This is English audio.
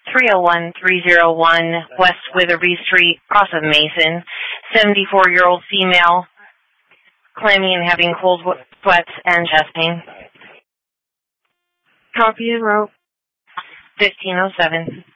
301 West Witherby Street, off of Mason. 74-year-old female, clammy and having cold sweats and chest pain. Copy and route. 1507.